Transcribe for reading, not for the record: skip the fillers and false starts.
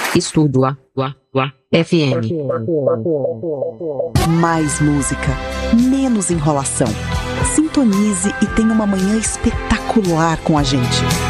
Estúdio FM. Mais música, menos enrolação. Sintonize e tenha uma manhã espetacular com a gente.